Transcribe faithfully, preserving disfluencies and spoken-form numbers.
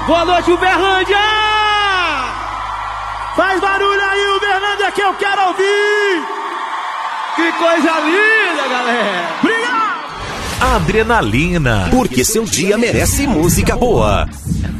Boa noite, Uberlândia! Faz barulho aí, Uberlândia, que eu quero ouvir! Que coisa linda, galera! Obrigado! Adrenalina, porque seu dia merece música boa.